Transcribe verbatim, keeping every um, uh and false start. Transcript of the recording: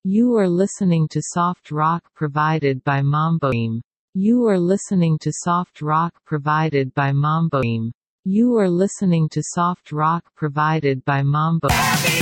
You are listening to soft rock provided by Mamboim. You are listening to soft rock provided by Mamboim. You are listening to soft rock provided by Mamboim.